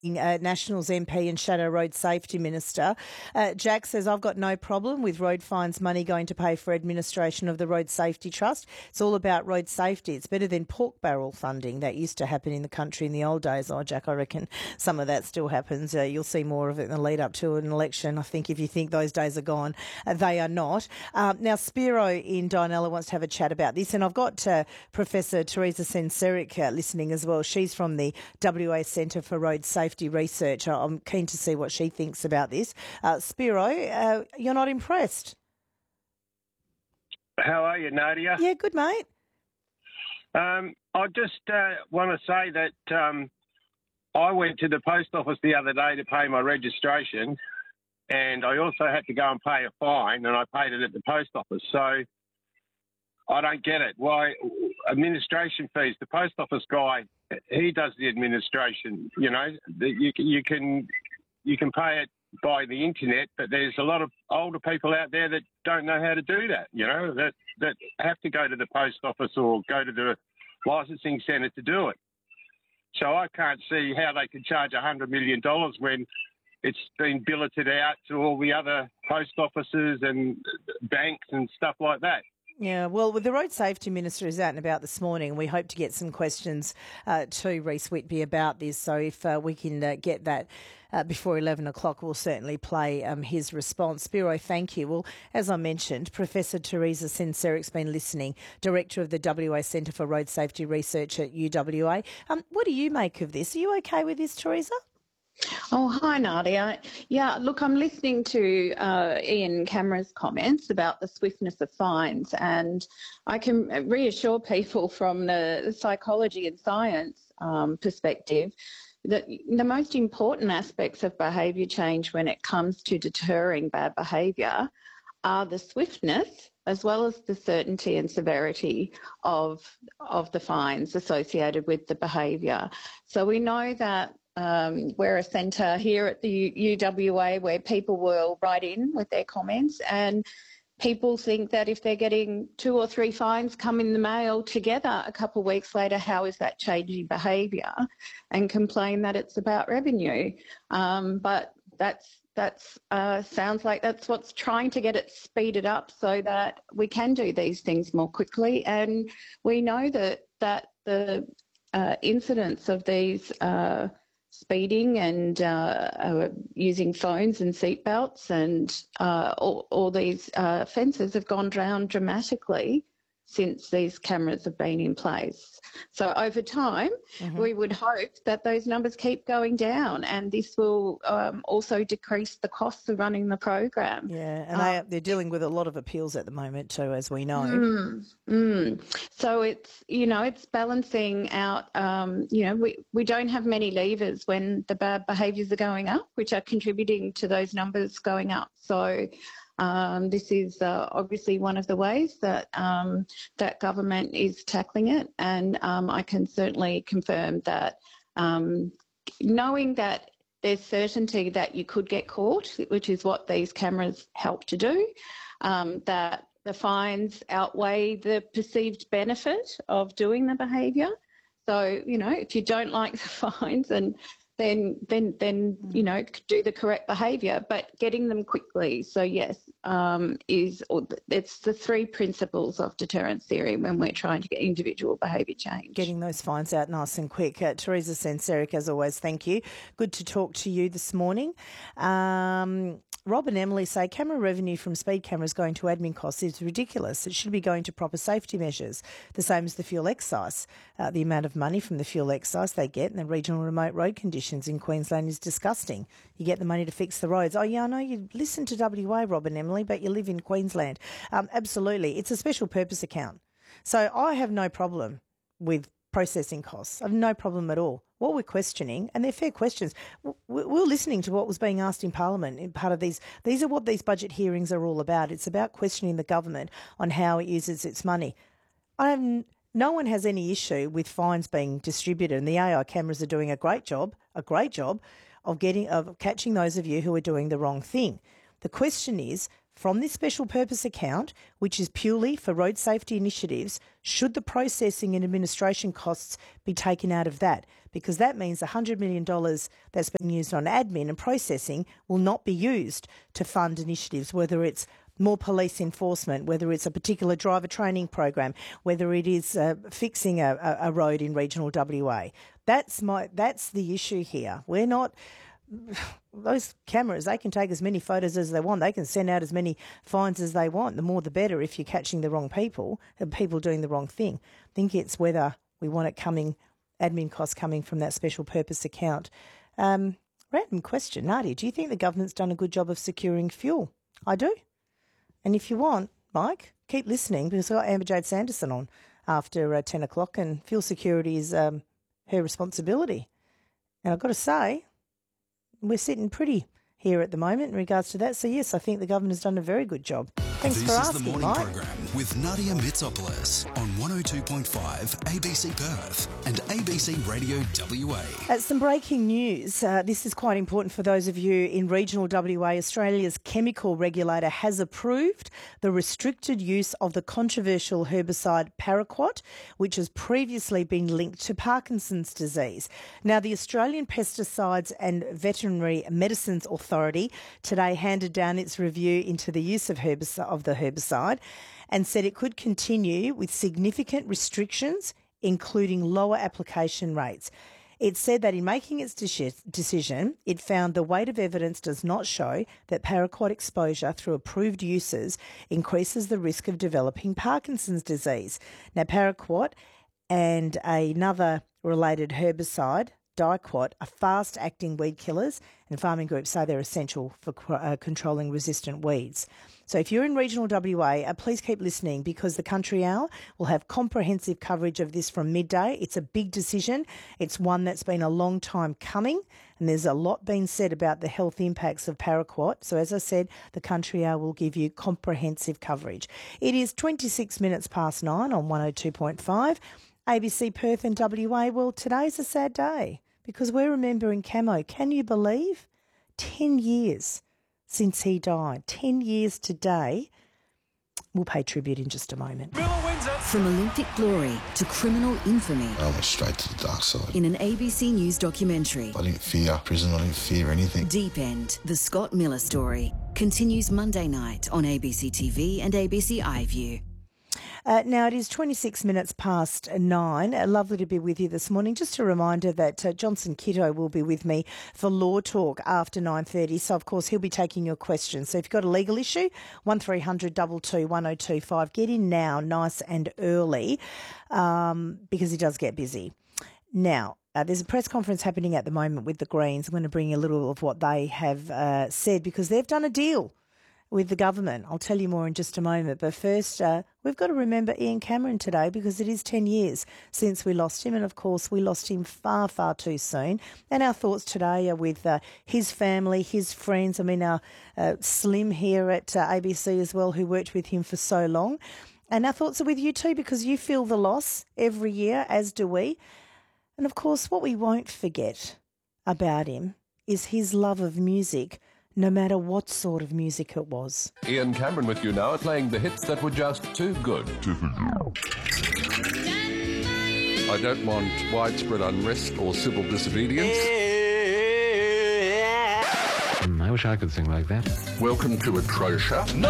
Nationals MP and Shadow Road Safety Minister. Jack says, I've got no problem with road fines money going to pay for administration of the Road Safety Trust. It's all about road safety. It's better than pork barrel funding that used to happen in the country in the old days. Oh, Jack, I reckon some of that still happens. You'll see more of it in the lead up to an election. I think if you think those days are gone, they are not. Now, Spiro in Dianella wants to have a chat about this, and I've got Professor Teresa Senseric listening as well. She's from the WA Centre for Road Safety Research. I'm keen to see what she thinks about this. Spiro, you're not impressed? How are you, Nadia? Yeah, good, mate. I just want to say that I went to the post office the other day to pay my registration, and I also had to go and pay a fine, and I paid it at the post office. So I don't get it. Why administration fees? The post office guy, he does the administration. You know, you can pay it by the internet, but there's a lot of older people out there that don't know how to do that. You know, that have to go to the post office or go to the licensing centre to do it. So I can't see how they could charge $100 million when it's been billeted out to all the other post offices and banks and stuff like that. Yeah, well, the Road Safety Minister is out and about this morning. We hope to get some questions to Reece Whitby about this. So if we can get that before 11 o'clock, we'll certainly play his response. Spiro, thank you. Well, as I mentioned, Professor Teresa Senseric's been listening, Director of the WA Centre for Road Safety Research at UWA. What do you make of this? Are you okay with this, Teresa? Oh, hi, Nadia. Yeah, look, I'm listening to Ian Cameron's comments about the swiftness of fines, and I can reassure people from the psychology and science perspective that the most important aspects of behaviour change when it comes to deterring bad behaviour are the swiftness as well as the certainty and severity of the fines associated with the behaviour. So we know that we're a centre here at the UWA where people will write in with their comments, and people think that if they're getting 2 or 3 fines come in the mail together a couple of weeks later, how is that changing behaviour, and complain that it's about revenue. But that's sounds like that's what's trying to get it speeded up so that we can do these things more quickly. And we know that the incidence of these speeding and using phones and seatbelts and all these offences have gone down dramatically since these cameras have been in place. So over time, we would hope that those numbers keep going down, and this will also decrease the costs of running the program. Yeah, and they're dealing with a lot of appeals at the moment too, as we know. So it's balancing out. We don't have many levers when the bad behaviours are going up, which are contributing to those numbers going up. So this is obviously one of the ways that that government is tackling it, and I can certainly confirm that knowing that there's certainty that you could get caught, which is what these cameras help to do, that the fines outweigh the perceived benefit of doing the behaviour. So, if you don't like the fines, and then do the correct behaviour, but getting them quickly. So yes, it's the 3 principles of deterrence theory when we're trying to get individual behaviour change. Getting those fines out nice and quick. Teresa Senseric, as always, thank you. Good to talk to you this morning. Rob and Emily say camera revenue from speed cameras going to admin costs is ridiculous. It should be going to proper safety measures, the same as the fuel excise. The amount of money from the fuel excise they get and the regional remote road conditions in Queensland is disgusting. You get the money to fix the roads. Oh, yeah, I know you listen to WA, Rob and Emily, but you live in Queensland. Absolutely. It's a special purpose account. So I have no problem with processing costs. I have no problem at all. What we're questioning, and they're fair questions, we're listening to what was being asked in Parliament in part of these. These are what these budget hearings are all about. It's about questioning the government on how it uses its money. No one has any issue with fines being distributed, and the AI cameras are doing a great job of catching those of you who are doing the wrong thing. The question is, from this special purpose account, which is purely for road safety initiatives, should the processing and administration costs be taken out of that? Because that means $100 million that's been used on admin and processing will not be used to fund initiatives, whether it's more police enforcement, whether it's a particular driver training program, whether it is fixing a road in regional WA. That's the issue here. We're not... Those cameras, they can take as many photos as they want. They can send out as many fines as they want. The more the better if you're catching the wrong people and people doing the wrong thing. I think it's whether we want it coming, admin costs coming from that special purpose account. Random question, Nadia, do you think the government's done a good job of securing fuel? I do. And if you want, Mike, keep listening because I've got Amber Jade Sanderson on after 10 o'clock and fuel security is her responsibility. And I've got to say, we're sitting pretty here at the moment in regards to that. So, yes, I think the government has done a very good job. Thanks for asking, This is the morning Mike. program with Nadia Mitsopoulos on 102.5 ABC Perth and ABC Radio WA. Some breaking news. This is quite important for those of you in regional WA. Australia's chemical regulator has approved the restricted use of the controversial herbicide paraquat, which has previously been linked to Parkinson's disease. Now, the Australian Pesticides and Veterinary Medicines Authority today handed down its review into the use of the herbicide and said it could continue with significant restrictions, including lower application rates. It said that in making its decision, it found the weight of evidence does not show that paraquat exposure through approved uses increases the risk of developing Parkinson's disease. Now, paraquat and another related herbicide, diquat, are fast-acting weed killers, and farming groups say they're essential for controlling resistant weeds. So if you're in regional WA, please keep listening because the Country Hour will have comprehensive coverage of this from midday. It's a big decision. It's one that's been a long time coming, and there's a lot being said about the health impacts of paraquat. So as I said, the Country Hour will give you comprehensive coverage. It is 26 minutes past 9 on 102.5. ABC Perth and WA. Well, today's a sad day because we're remembering Camo. Can you believe? 10 years since he died. 10 years today. We'll pay tribute in just a moment. From Olympic glory to criminal infamy. I went straight to the dark side. In an ABC News documentary. I didn't fear prison, I didn't fear anything. Deep End, the Scott Miller story, continues Monday night on ABC TV and ABC iView. Now, it is 26 minutes past 9. Lovely to be with you this morning. Just a reminder that Johnson Kitto will be with me for Law Talk after 9:30. So, of course, he'll be taking your questions. So if you've got a legal issue, 1300 22 1025. Get in now, nice and early, because he does get busy. Now, there's a press conference happening at the moment with the Greens. I'm going to bring you a little of what they have said because they've done a deal with the government. I'll tell you more in just a moment. But first, we've got to remember Ian Cameron today because it is 10 years since we lost him. And, of course, we lost him far, far too soon. And our thoughts today are with his family, his friends. I mean, our Slim here at ABC as well, who worked with him for so long. And our thoughts are with you too because you feel the loss every year, as do we. And, of course, what we won't forget about him is his love of music, no matter what sort of music it was. Ian Cameron with you now, playing the hits that were just too good. I don't want widespread unrest or civil disobedience. I wish I could sing like that. Welcome to Atrocious. No!